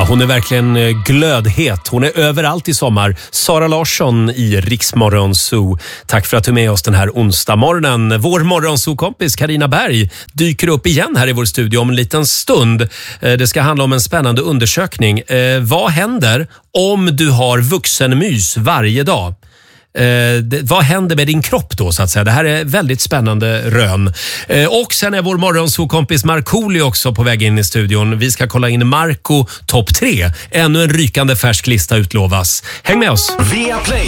hon är verkligen glödhet. Hon är överallt i sommar. Sara Larsson i Rix Morgon Zoo. Tack för att du är med oss den här onsdag morgonen. Vår morgonzoo-kompis Carina Berg dyker upp igen här i vår studio om en liten stund. Det ska handla om en spännande undersökning. Vad händer om du har vuxenmys varje dag? Vad händer med din kropp då så att säga? Det här är väldigt spännande rön. Och sen är vår morgonzoo-kompis Markoolio också på väg in i studion. Vi ska kolla in Marco topp 3. Ännu en rykande färsk lista utlovas. Häng med oss! Viaplay